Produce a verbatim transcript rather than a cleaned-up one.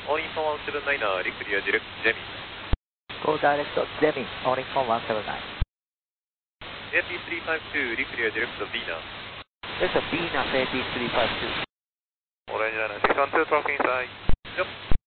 All info one seven nine, clear direct Jemmy. Go direct Jemmy, all info one seven nine. A P three five two, clear direct Vina. There's a Venus A P three five two. Orange nine six one two, traffic inside. Yep.